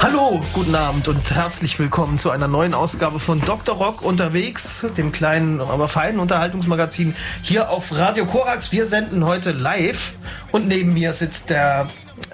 Hallo, guten Abend und herzlich willkommen zu einer neuen Ausgabe von Dr. Rock unterwegs, dem kleinen, aber feinen Unterhaltungsmagazin hier auf Radio Korax. Wir senden heute live und neben mir sitzt der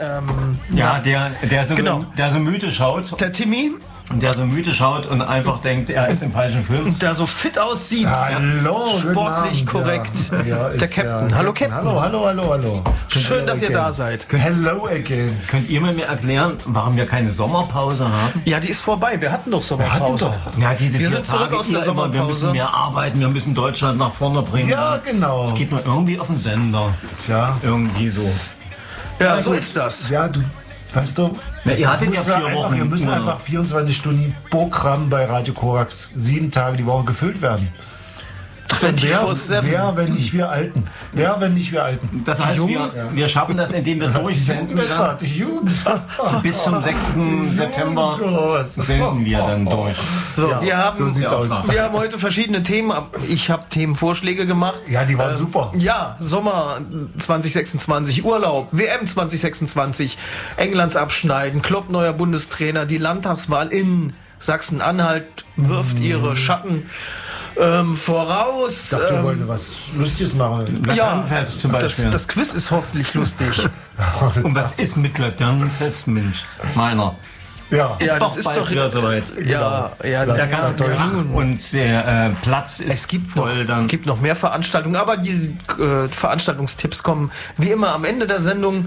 der so müde schaut. Der Timmy. Und der so müde schaut und einfach denkt, er ist im falschen Film. Und der so fit aussieht. Hallo, sportlich korrekt. Ja, der Captain. Hallo Captain. Hallo. Schön, dass ihr da seid. Hello again. Könnt ihr mir erklären, warum wir keine Sommerpause haben? Ja, die ist vorbei. Wir hatten doch Sommerpause. Ja, diese wir 4 sind zurück Tage aus der Sommerpause. Wir müssen mehr arbeiten, wir müssen Deutschland nach vorne bringen. Ja, genau. Es geht nur irgendwie auf den Sender. Tja. Irgendwie so. Ja, so ist das. Ja, du, weißt du, ihr hattet ja 4 Wochen. Wir müssen einfach 24 Stunden Programm bei Radio Korax 7 Tage die Woche gefüllt werden. 24/7. Wer, wenn nicht wir Alten? Das heißt, wir schaffen das, indem wir durchsenden. Die Jugend. Bis zum 6. September senden wir dann durch. So, Ja, so sieht's aus. Wir haben heute verschiedene Themen. Ich habe Themenvorschläge gemacht. Ja, die waren super. Ja, Sommer 2026, Urlaub, WM 2026, Englands Abschneiden, Klopp neuer Bundestrainer, die Landtagswahl in Sachsen-Anhalt wirft ihre Schatten voraus. Ich dachte, wir wollten was Lustiges machen. Laternenfest zum Beispiel. Das Quiz ist hoffentlich lustig. Und was ist mit Laternenfest, Mensch? Meiner. Ja, Das ist doch wieder soweit. Ja, Der ganze Krach und der Platz ist Es gibt voll dann. gibt noch mehr Veranstaltungen, aber diese Veranstaltungstipps kommen wie immer am Ende der Sendung.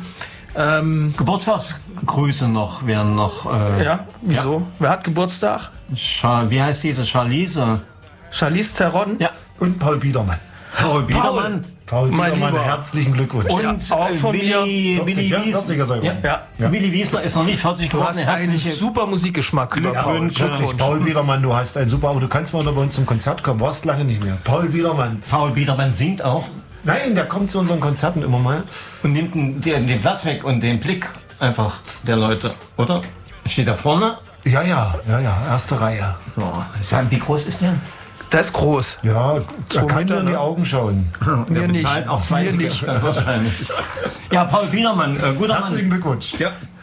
Geburtstagsgrüße noch wären noch. Wieso? Ja. Wer hat Geburtstag? Wie heißt diese Charlize? Charlize Theron. Ja. und Paul Biedermann. Paul Biedermann. Paul Mein Biedermann, Lieber. herzlichen Glückwunsch. Und auch von Willi 40, ja, Wies. 40er sogar. Ja. Willi Wiesler ist noch nicht 40 Du geworden. hast einen super Musikgeschmack. Glückwünsche. Wirklich, Paul Biedermann, du hast ein super, aber du kannst mal bei uns zum Konzert kommen, warst lange nicht mehr. Paul Biedermann. Paul Biedermann singt auch Nein, der kommt zu unseren Konzerten immer mal. und nimmt den Platz weg und den Blick einfach der Leute, oder? Steht da vorne? Ja, erste Reihe. Wie groß ist der? Das ist groß. Ja, er kann Meter, mir in die ne? Augen schauen. Mir nicht. Bezahlt auch 2 Mir nicht. dann wahrscheinlich. Ja, Paul Biedermann, guter Mann. Herzlichen Glückwunsch.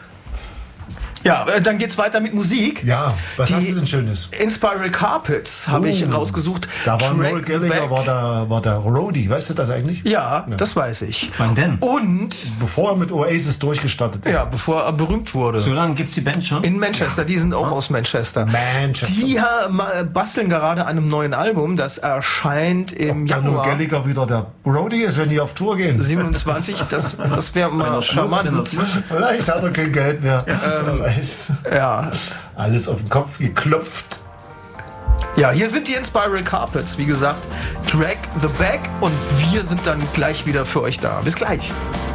Ja, dann geht's weiter mit Musik. Ja, was Die hast du denn Schönes? Inspiral Carpets habe ich rausgesucht. Da war Track Noel the Gallagher, Back. war der Roadie, weißt du das eigentlich? Ja, das weiß ich. Wann denn? Und Bevor er mit Oasis durchgestartet ist. ja, bevor er berühmt wurde. So lange gibt es die Band schon? In Manchester, die sind auch aus Manchester. Manchester. Die basteln gerade an einem neuen Album, das erscheint im Der Noel Januar Gallagher wieder der Roadie ist, wenn die auf Tour gehen. 27. Das wäre mal charmant. Vielleicht hat er kein Geld mehr. Wer weiß. Ja. Alles auf den Kopf geklopft. Ja, hier sind die Inspiral Carpets, wie gesagt. Drag the Back und wir sind dann gleich wieder für euch da. Bis gleich.